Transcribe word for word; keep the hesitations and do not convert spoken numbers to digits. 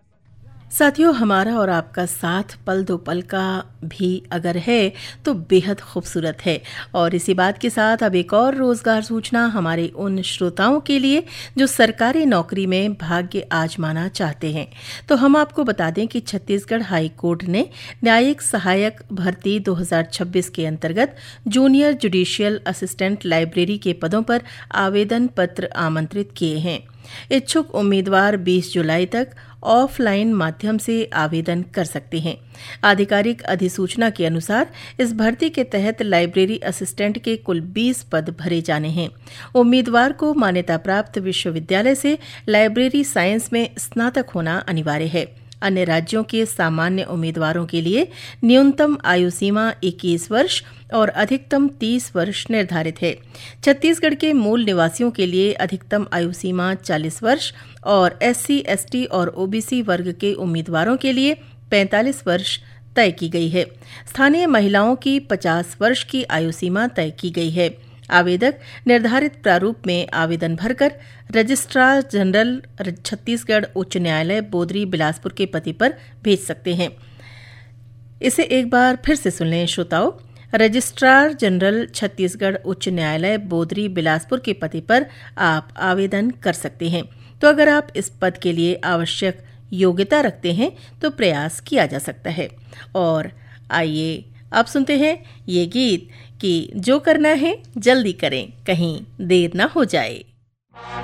साथियों, हमारा और आपका साथ पल दो पल का भी अगर है तो बेहद खूबसूरत है। और इसी बात के साथ अब एक और रोजगार सूचना हमारे उन श्रोताओं के लिए जो सरकारी नौकरी में भाग्य आजमाना चाहते हैं। तो हम आपको बता दें कि छत्तीसगढ़ हाई कोर्ट ने न्यायिक सहायक भर्ती दो हज़ार छब्बीस के अंतर्गत जूनियर जुडिशियल असिस्टेंट लाइब्रेरी के पदों पर आवेदन पत्र आमंत्रित किए हैं। इच्छुक उम्मीदवार बीस जुलाई तक ऑफलाइन माध्यम से आवेदन कर सकते हैं। आधिकारिक अधिसूचना के अनुसार इस भर्ती के तहत लाइब्रेरी असिस्टेंट के कुल बीस पद भरे जाने हैं। उम्मीदवार को मान्यता प्राप्त विश्वविद्यालय से लाइब्रेरी साइंस में स्नातक होना अनिवार्य है। अन्य राज्यों के सामान्य उम्मीदवारों के लिए न्यूनतम आयु सीमा इक्कीस वर्ष और अधिकतम तीस वर्ष निर्धारित है। छत्तीसगढ़ के मूल निवासियों के लिए अधिकतम आयु सीमा चालीस वर्ष और एससी, एसटी और ओबीसी वर्ग के उम्मीदवारों के लिए पैंतालीस वर्ष तय की गई है। स्थानीय महिलाओं की पचास वर्ष की आयु सीमा तय की गई है। आवेदक निर्धारित प्रारूप में आवेदन भरकर रजिस्ट्रार जनरल छत्तीसगढ़ उच्च न्यायालय बोदरी बिलासपुर के पते पर भेज सकते हैं। इसे एक बार फिर से सुन लें श्रोताओं। रजिस्ट्रार जनरल छत्तीसगढ़ उच्च न्यायालय बोदरी बिलासपुर के पते पर आप आवेदन कर सकते हैं। तो अगर आप इस पद के लिए आवश्यक योग्यता रखते हैं तो प्रयास किया जा सकता है। और आइए अब सुनते हैं ये गीत कि जो करना है जल्दी करें, कहीं देर ना हो जाए।